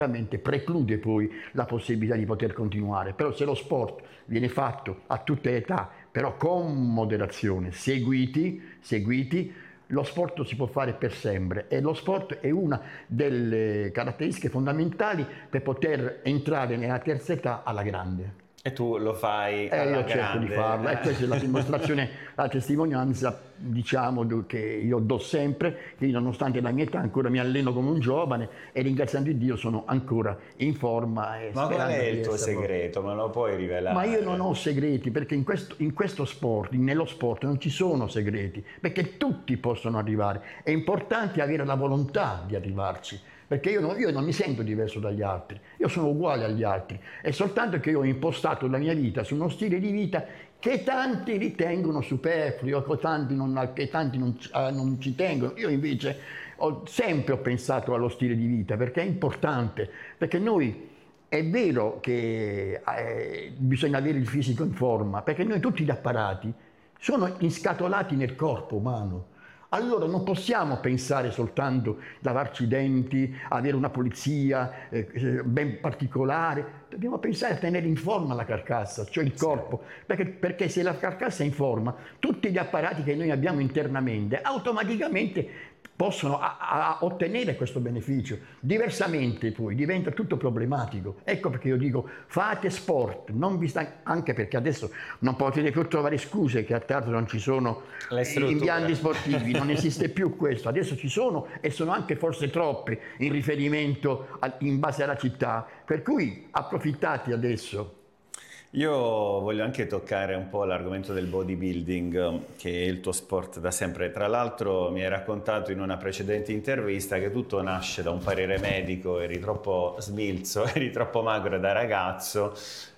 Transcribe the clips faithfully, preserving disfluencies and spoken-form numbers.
preclude poi la possibilità di poter continuare. Però se lo sport viene fatto a tutte le età, però con moderazione, seguiti, seguiti, lo sport si può fare per sempre e lo sport è una delle caratteristiche fondamentali per poter entrare nella terza età alla grande. E tu lo fai Eh, alla io cerco grande. di farlo e questa è la dimostrazione, la testimonianza, diciamo, che io do sempre, che io, nonostante la mia età ancora mi alleno come un giovane e ringraziando Dio sono ancora in forma. E Ma qual è il tuo esserlo. segreto? Me lo puoi rivelare? Ma io non ho segreti, perché in questo, in questo sport, nello sport non ci sono segreti, perché tutti possono arrivare. È importante avere la volontà di arrivarci, perché io non, io non mi sento diverso dagli altri, io sono uguale agli altri, è soltanto che io ho impostato la mia vita su uno stile di vita che tanti ritengono superfluo, che tanti non, che tanti non, uh, non ci tengono. Io invece ho sempre ho pensato allo stile di vita, perché è importante, perché noi... È vero che eh, bisogna avere il fisico in forma, perché noi tutti gli apparati sono inscatolati nel corpo umano. Allora non possiamo pensare soltanto lavarci i denti, avere una pulizia eh, ben particolare, dobbiamo pensare a tenere in forma la carcassa, cioè il corpo, perché, perché se la carcassa è in forma, tutti gli apparati che noi abbiamo internamente automaticamente possono a, a ottenere questo beneficio. Diversamente poi diventa tutto problematico. Ecco perché io dico fate sport, non vi sta... anche perché adesso non potete più trovare scuse che a teatro non ci sono impianti sportivi, non esiste più questo, adesso ci sono e sono anche forse troppe in riferimento a, in base alla città, per cui approfittate adesso. Io voglio anche toccare un po' l'argomento del bodybuilding, che è il tuo sport da sempre. Tra l'altro mi hai raccontato in una precedente intervista che tutto nasce da un parere medico, eri troppo smilzo, eri troppo magro da ragazzo.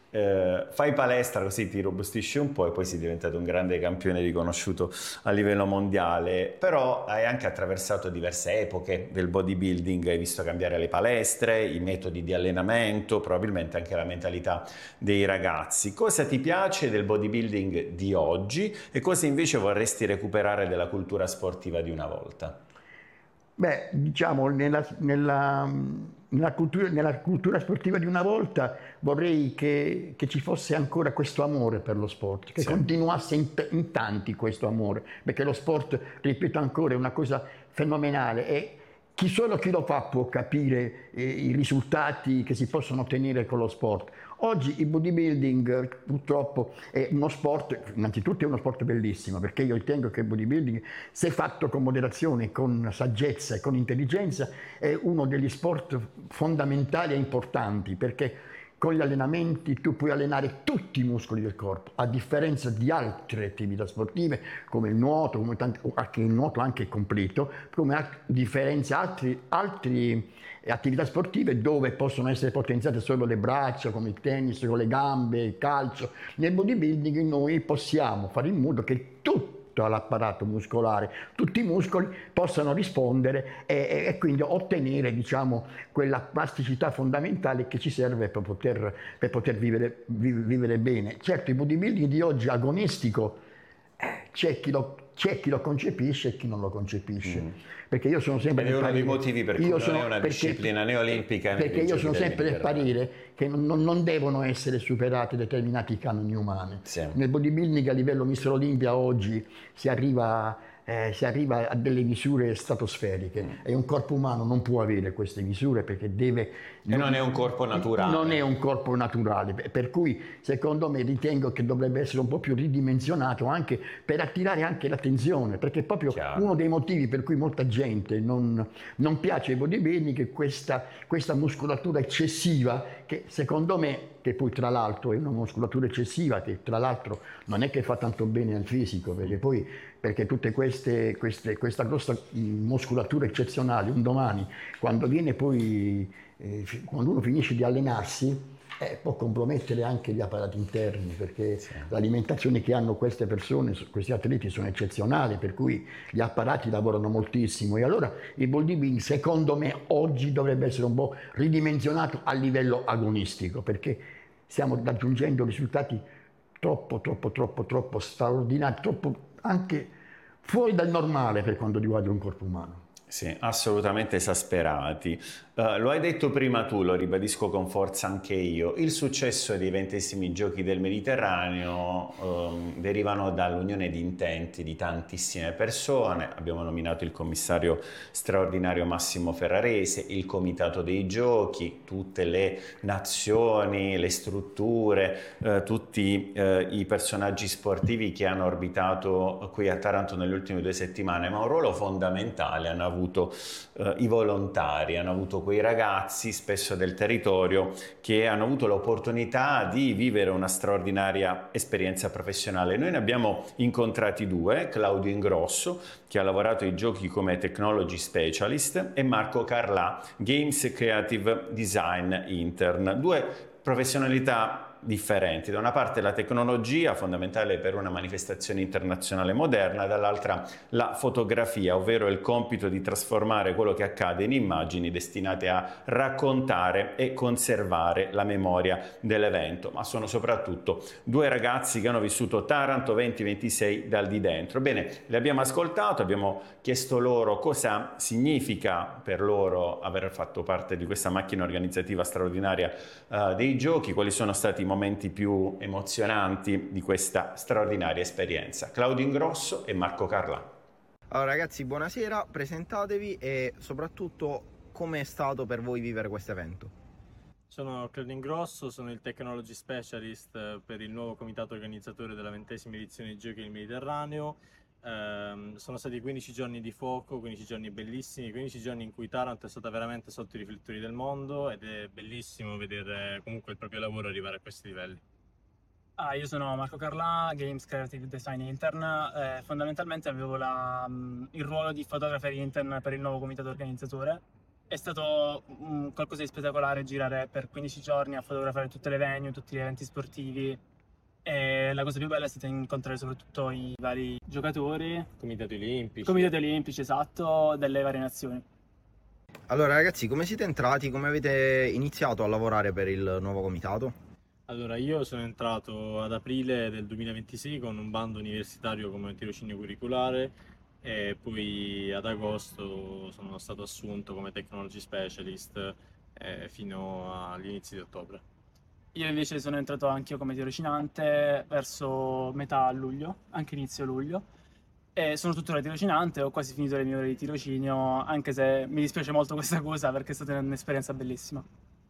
Eh, fai palestra così ti robustisci un po' e poi sei diventato un grande campione riconosciuto a livello mondiale, però hai anche attraversato diverse epoche del bodybuilding, hai visto cambiare le palestre, i metodi di allenamento, probabilmente anche la mentalità dei ragazzi. Cosa ti piace del bodybuilding di oggi e cosa invece vorresti recuperare della cultura sportiva di una volta? Beh, diciamo, nella, nella, nella, cultura, nella cultura sportiva di una volta vorrei che, che ci fosse ancora questo amore per lo sport, che sì. continuasse in, in tanti questo amore, perché lo sport, ripeto ancora, è una cosa fenomenale e chi solo chi lo fa può capire eh, i risultati che si possono ottenere con lo sport. Oggi il bodybuilding purtroppo è uno sport, innanzitutto è uno sport bellissimo, perché io ritengo che il bodybuilding, se fatto con moderazione, con saggezza e con intelligenza, è uno degli sport fondamentali e importanti, perché con gli allenamenti tu puoi allenare tutti i muscoli del corpo, a differenza di altre attività sportive come il nuoto, come tanti, anche il nuoto anche completo, come a differenza altri, altri attività sportive dove possono essere potenziate solo le braccia, come il tennis, con le gambe, il calcio. Nel bodybuilding noi possiamo fare in modo che tutto l'apparato muscolare, tutti i muscoli possano rispondere e, e quindi ottenere, diciamo, quella plasticità fondamentale che ci serve per poter, per poter vivere, vivere bene. Certo, il bodybuilding di oggi agonistico eh, c'è chi lo c'è chi lo concepisce e chi non lo concepisce, mm. perché io sono sempre ed è uno parere, dei motivi per cui non sono, è una perché, disciplina né olimpica né perché io sono sempre del parere che non, non devono essere superati determinati canoni umani. Sì. Nel bodybuilding a livello Mister Olimpia oggi si arriva Eh, si arriva a delle misure stratosferiche mm. e un corpo umano non può avere queste misure perché deve... E non è un corpo naturale. Non è un corpo naturale, per cui secondo me ritengo che dovrebbe essere un po' più ridimensionato anche per attirare anche l'attenzione, perché è proprio Chiaro. uno dei motivi per cui molta gente non, non piace ai bodybuilding, che questa, questa muscolatura eccessiva, che secondo me, che poi tra l'altro è una muscolatura eccessiva, che tra l'altro non è che fa tanto bene al fisico, perché poi perché tutte queste, queste questa grossa muscolatura eccezionale un domani, quando viene poi eh, quando uno finisce di allenarsi, eh, può compromettere anche gli apparati interni, perché sì. l'alimentazione che hanno queste persone, questi atleti, sono eccezionali, per cui gli apparati lavorano moltissimo. E allora il bodybuilding, secondo me, oggi dovrebbe essere un po' ridimensionato a livello agonistico, perché stiamo raggiungendo risultati troppo, troppo, troppo, troppo straordinari, troppo anche fuori dal normale per quanto riguarda un corpo umano. Sì, assolutamente esasperati. Uh, lo hai detto prima tu, lo ribadisco con forza anche io, il successo dei ventesimi Giochi del Mediterraneo um, derivano dall'unione di intenti di tantissime persone. Abbiamo nominato il commissario straordinario Massimo Ferrarese, il comitato dei giochi, tutte le nazioni, le strutture, uh, tutti uh, i personaggi sportivi che hanno orbitato qui a Taranto nelle ultime due settimane, ma un ruolo fondamentale hanno avuto uh, i volontari, hanno avuto quei ragazzi spesso del territorio che hanno avuto l'opportunità di vivere una straordinaria esperienza professionale. Noi ne abbiamo incontrati due, Claudio Ingrosso, che ha lavorato ai giochi come Technology Specialist, e Marco Carlà, Games Creative Design Intern. Due professionalità differenti, da una parte la tecnologia fondamentale per una manifestazione internazionale moderna, dall'altra la fotografia, ovvero il compito di trasformare quello che accade in immagini destinate a raccontare e conservare la memoria dell'evento. Ma sono soprattutto due ragazzi che hanno vissuto Taranto venti ventisei dal di dentro. Bene, li abbiamo ascoltato, abbiamo chiesto loro cosa significa per loro aver fatto parte di questa macchina organizzativa straordinaria uh, dei giochi, quali sono stati i momenti più emozionanti di questa straordinaria esperienza. Claudio Ingrosso e Marco Carlà. Allora ragazzi, buonasera, presentatevi e soprattutto come è stato per voi vivere questo evento? Sono Claudio Ingrosso, sono il Technology Specialist per il nuovo comitato organizzatore della ventesima edizione dei Giochi del Mediterraneo. Eh, sono stati quindici giorni di fuoco, quindici giorni bellissimi, quindici giorni in cui Taranto è stata veramente sotto i riflettori del mondo ed è bellissimo vedere comunque il proprio lavoro arrivare a questi livelli. Ah, io sono Marco Carlà, Games Creative Design Intern. Eh, fondamentalmente avevo la, um, il ruolo di fotografer intern per il nuovo comitato organizzatore. È stato um, qualcosa di spettacolare girare per quindici giorni a fotografare tutte le venue, tutti gli eventi sportivi. E la cosa più bella è stata incontrare soprattutto i vari giocatori, Comitati olimpici. comitati olimpici, esatto, delle varie nazioni. Allora ragazzi, come siete entrati, come avete iniziato a lavorare per il nuovo comitato? Allora, io sono entrato ad aprile del duemilaventisei con un bando universitario come tirocinio curriculare e poi ad agosto sono stato assunto come Technology Specialist eh, fino agli inizi di ottobre. Io invece sono entrato anch'io come tirocinante verso metà luglio, anche inizio luglio, e sono tuttora tirocinante, ho quasi finito le mie ore di tirocinio, anche se mi dispiace molto questa cosa perché è stata un'esperienza bellissima.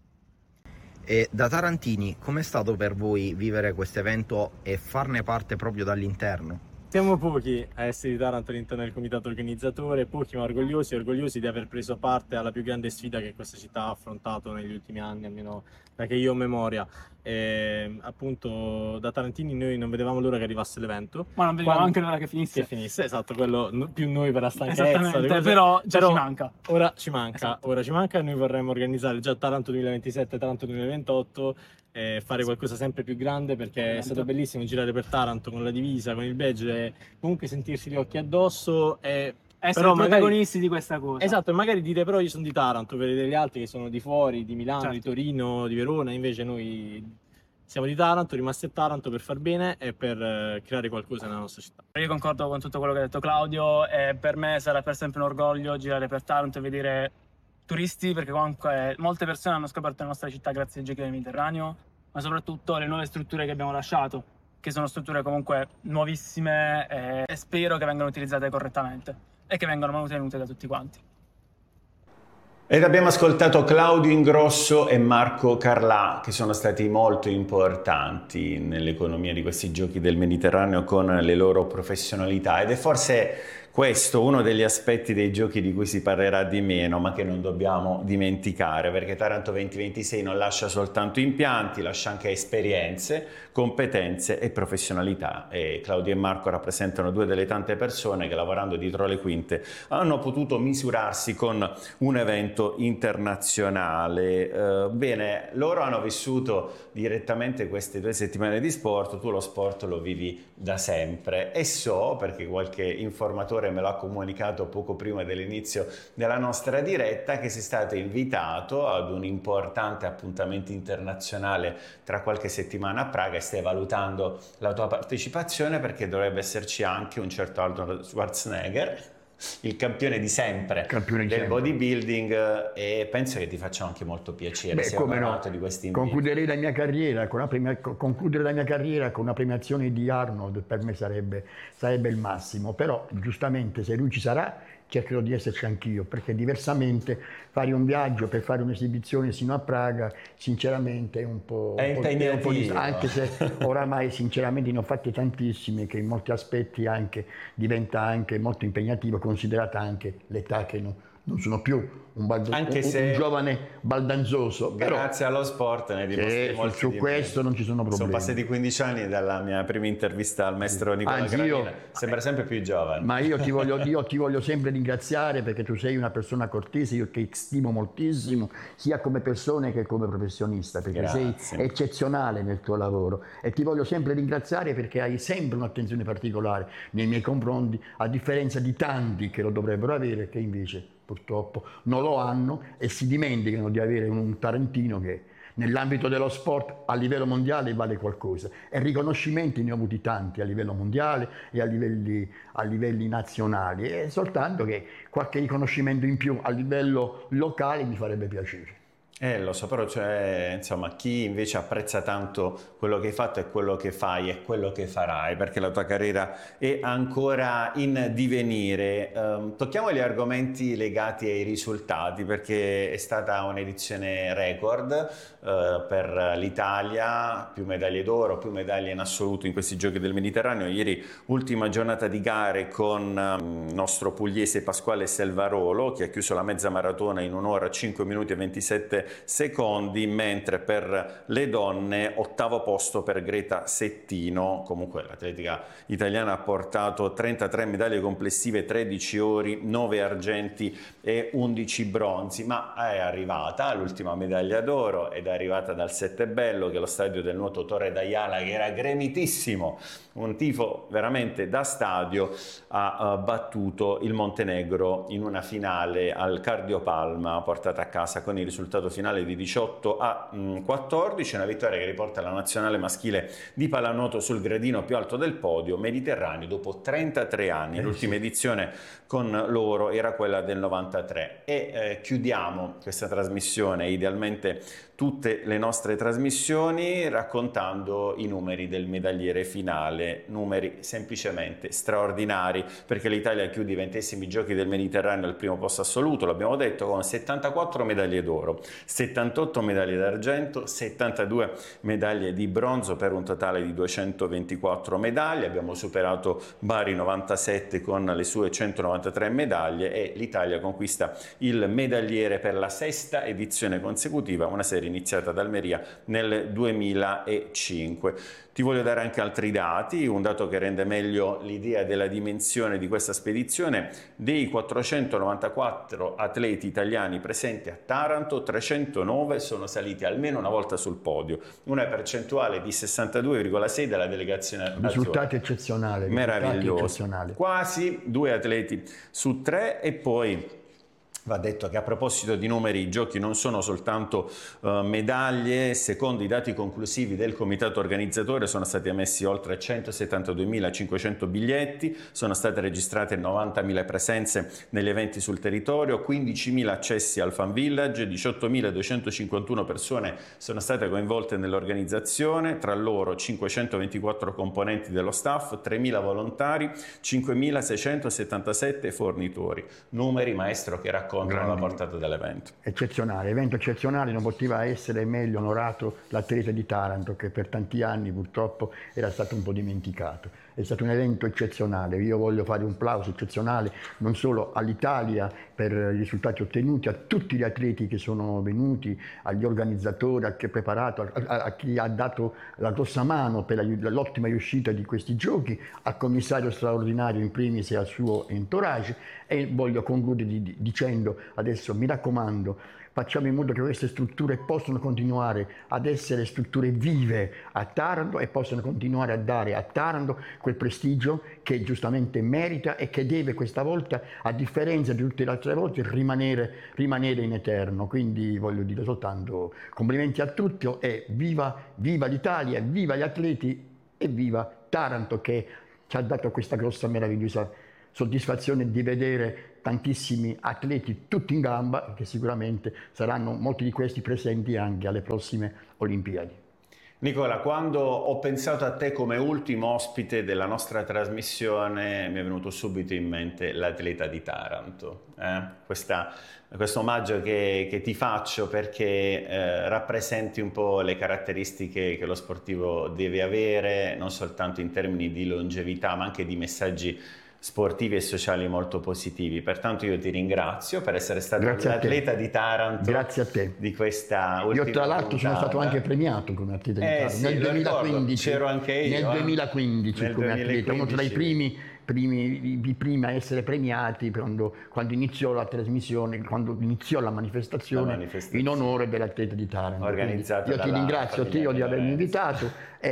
E da tarantini, com'è stato per voi vivere questo evento e farne parte proprio dall'interno? Siamo pochi a essere di Taranto all'interno del comitato organizzatore, pochi ma orgogliosi, orgogliosi di aver preso parte alla più grande sfida che questa città ha affrontato negli ultimi anni, almeno da che io ho memoria. E, appunto da tarantini noi non vedevamo l'ora che arrivasse l'evento. Ma non vedevamo Quando... anche l'ora che finisse. Che finisse, esatto, quello più noi per la stanchezza. Esattamente, cose... però già però ci manca. Ora ci manca, Esatto. ora ci manca e noi vorremmo organizzare già Taranto duemilaventisette, Taranto duemilaventotto e fare qualcosa sempre più grande, perché è stato bellissimo girare per Taranto con la divisa, con il badge e comunque sentirsi gli occhi addosso e essere però protagonisti magari... di questa cosa. Esatto, e magari dire però io sono di Taranto, vedete gli altri che sono di fuori, di Milano, Certo. di Torino, di Verona, invece noi siamo di Taranto, rimasti a Taranto per far bene e per eh, creare qualcosa nella nostra città. Io concordo con tutto quello che ha detto Claudio e per me sarà per sempre un orgoglio girare per Taranto e vedere turisti, perché comunque molte persone hanno scoperto la nostra città grazie ai Giochi del Mediterraneo, ma soprattutto le nuove strutture che abbiamo lasciato, che sono strutture comunque nuovissime e, e spero che vengano utilizzate correttamente e che vengano mantenute da tutti quanti. Ed abbiamo ascoltato Claudio Ingrosso e Marco Carlà, che sono stati molto importanti nell'economia di questi Giochi del Mediterraneo con le loro professionalità, ed è forse questo uno degli aspetti dei giochi di cui si parlerà di meno, ma che non dobbiamo dimenticare, perché Taranto venti ventisei non lascia soltanto impianti, lascia anche esperienze, competenze e professionalità. E Claudio e Marco rappresentano due delle tante persone che, lavorando dietro le quinte, hanno potuto misurarsi con un evento internazionale. Eh, bene, loro hanno vissuto direttamente queste due settimane di sport, tu lo sport lo vivi da sempre e so, perché qualche informatore me l'ha comunicato poco prima dell'inizio della nostra diretta, che sei stato invitato ad un importante appuntamento internazionale tra qualche settimana a Praga e stai valutando la tua partecipazione, perché dovrebbe esserci anche un certo Arnold Schwarzenegger. il campione di sempre Campione di del sempre. bodybuilding, e penso che ti faccia anche molto piacere. Beh, sia come no. onorato di questi inviti. Concluderei la mia carriera con una premia- concludere la mia carriera con una premiazione di Arnold per me sarebbe, sarebbe il massimo, però giustamente se lui ci sarà cercherò di esserci anch'io, perché diversamente fare un viaggio per fare un'esibizione sino a Praga sinceramente è un po', È un po', è un po' di- impegnativo. anche se oramai sinceramente ne ho fatte tantissime, che in molti aspetti anche diventa anche molto impegnativo, considerata anche l'età che non, non sono più un, baldo- Anche un- se- un giovane baldanzoso, però Grazie allo sport ne dimostri eh, molti su di questo me. non ci sono problemi. Sono passati quindici anni dalla mia prima intervista al maestro Nicola Anzi, Gravina. io- Sembra sempre più giovane. Ma io ti, voglio, io ti voglio sempre ringraziare perché tu sei una persona cortese, io ti stimo moltissimo, sia come persona che come professionista, perché Grazie. sei eccezionale nel tuo lavoro e ti voglio sempre ringraziare perché hai sempre un'attenzione particolare nei miei confronti, a differenza di tanti che lo dovrebbero avere, che invece purtroppo non lo hanno e si dimenticano di avere un tarantino che nell'ambito dello sport a livello mondiale vale qualcosa, e riconoscimenti ne ho avuti tanti a livello mondiale e a livelli, a livelli nazionali, è soltanto che qualche riconoscimento in più a livello locale mi farebbe piacere. Eh, lo so, però cioè, insomma, chi invece apprezza tanto quello che hai fatto è quello che fai e quello che farai, perché la tua carriera è ancora in divenire. Ehm, tocchiamo gli argomenti legati ai risultati, perché è stata un'edizione record eh, per l'Italia, più medaglie d'oro, più medaglie in assoluto in questi Giochi del Mediterraneo. Ieri ultima giornata di gare con ehm, il nostro pugliese Pasquale Selvarolo, che ha chiuso la mezza maratona in un'ora, cinque minuti e ventisette secondi, mentre per le donne ottavo posto per Greta Settino. Comunque l'atletica italiana ha portato trentatré medaglie complessive, tredici ori, nove argenti e undici bronzi, ma è arrivata l'ultima medaglia d'oro ed è arrivata dal Settebello, che è lo stadio del nuoto Torre d'Aiala, che era gremitissimo, un tifo veramente da stadio. Ha uh, battuto il Montenegro in una finale al Cardiopalma, portata a casa con il risultato finale di diciotto a quattordici, una vittoria che riporta la nazionale maschile di pallanuoto sul gradino più alto del podio mediterraneo dopo trentatré anni. L'ultima edizione con loro era quella del novantatré. E eh, chiudiamo questa trasmissione, idealmente tutte le nostre trasmissioni, raccontando i numeri del medagliere finale, numeri semplicemente straordinari, perché l'Italia chiude i ventesimi Giochi del Mediterraneo al primo posto assoluto, l'abbiamo detto, con settantaquattro medaglie d'oro, settantotto medaglie d'argento, settantadue medaglie di bronzo, per un totale di duecentoventiquattro medaglie. Abbiamo superato Bari novantasette con le sue centonovantatré medaglie e l'Italia conquista il medagliere per la sesta edizione consecutiva, una serie iniziata ad Almeria nel duemilacinque. Ti voglio dare anche altri dati, un dato che rende meglio l'idea della dimensione di questa spedizione: dei quattrocentonovantaquattro atleti italiani presenti a Taranto, trecentonove sono saliti almeno una volta sul podio, una percentuale di sessantadue virgola sei della delegazione azzurra. Risultati eccezionali, risultati Meraviglioso, eccezionali. quasi due atleti su tre. E poi va detto che, a proposito di numeri, i giochi non sono soltanto uh, medaglie. Secondo i dati conclusivi del comitato organizzatore sono stati emessi oltre centosettantaduemilacinquecento biglietti, sono state registrate novantamila presenze negli eventi sul territorio, quindicimila accessi al Fan Village, diciottomiladuecentocinquantuno persone sono state coinvolte nell'organizzazione, tra loro cinquecentoventiquattro componenti dello staff, tremila volontari, cinquemilaseicentosettantasette fornitori. Numeri, maestro, che raccontano la portata dell'evento. Eccezionale, evento eccezionale, non poteva essere meglio onorato l'atleta di Taranto, che per tanti anni purtroppo era stato un po' dimenticato. È stato un evento eccezionale, io voglio fare un plauso eccezionale non solo all'Italia per i risultati ottenuti, a tutti gli atleti che sono venuti, agli organizzatori, a chi ha preparato, a, a, a chi ha dato la grossa mano per la, l'ottima riuscita di questi giochi, al commissario straordinario in primis e al suo entourage. E voglio concludere di, di, dicendo adesso, mi raccomando, facciamo in modo che queste strutture possano continuare ad essere strutture vive a Taranto e possano continuare a dare a Taranto quel prestigio che giustamente merita e che deve questa volta, a differenza di tutte le altre volte, rimanere, rimanere in eterno. Quindi voglio dire soltanto complimenti a tutti e viva, viva l'Italia, viva gli atleti e viva Taranto, che ci ha dato questa grossa meravigliosa soddisfazione di vedere tantissimi atleti tutti in gamba, che sicuramente saranno molti di questi presenti anche alle prossime Olimpiadi. Nicola, quando ho pensato a te come ultimo ospite della nostra trasmissione mi è venuto subito in mente l'atleta di Taranto. Eh? Questa, questo omaggio che, che ti faccio perché eh, rappresenti un po' le caratteristiche che lo sportivo deve avere, non soltanto in termini di longevità ma anche di messaggi sportivi e sociali molto positivi. Pertanto io ti ringrazio per essere stato l'atleta di Taranto. Grazie a te. Di questa ultima Io tra l'altro puntata. sono stato anche premiato come atleta di eh, Taranto sì, nel duemilaquindici. C'ero anche io. Nel eh. duemilaquindici nel come duemilaquindici. atleta, uno tra i primi, primi di prima a essere premiati quando, quando iniziò la trasmissione, quando iniziò la manifestazione, la manifestazione. in onore dell'atleta di Taranto. Organizzata io ti ringrazio Teo di avermi invitato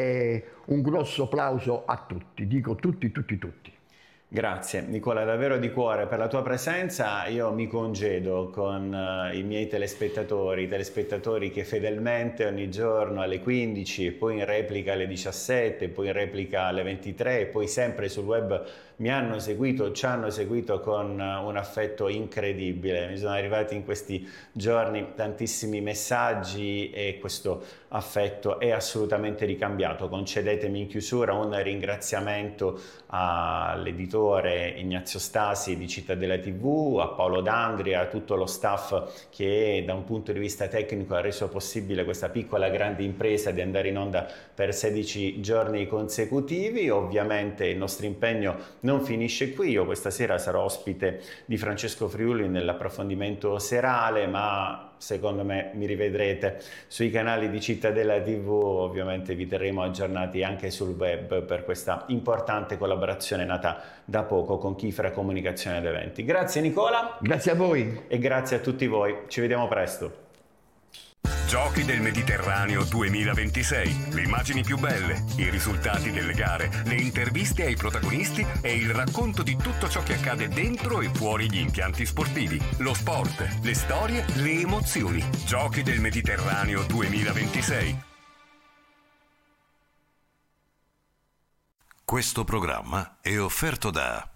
e un grosso applauso a tutti, dico tutti, tutti, tutti. Grazie Nicola, davvero di cuore per la tua presenza. Io mi congedo con uh, i miei telespettatori, i telespettatori che fedelmente ogni giorno alle quindici, poi in replica alle diciassette, poi in replica alle ventitré, e poi sempre sul web mi hanno seguito, ci hanno seguito con uh, un affetto incredibile. Mi sono arrivati in questi giorni tantissimi messaggi e questo affetto è assolutamente ricambiato. Concedetemi in chiusura un ringraziamento all'editore Ignazio Stasi di Cittadella tivù, a Paolo D'Andria, a tutto lo staff che da un punto di vista tecnico ha reso possibile questa piccola grande impresa di andare in onda per sedici giorni consecutivi. Ovviamente il nostro impegno non finisce qui. Io questa sera sarò ospite di Francesco Friuli nell'approfondimento serale, ma secondo me mi rivedrete sui canali di Cittadella tivù. Ovviamente vi terremo aggiornati anche sul web per questa importante collaborazione nata da poco con Kifra Comunicazione ed Eventi. Grazie Nicola. Grazie a voi. E grazie a tutti voi. Ci vediamo presto. Giochi del Mediterraneo duemilaventisei. Le immagini più belle, i risultati delle gare, le interviste ai protagonisti e il racconto di tutto ciò che accade dentro e fuori gli impianti sportivi. Lo sport, le storie, le emozioni. Giochi del Mediterraneo duemilaventisei. Questo programma è offerto da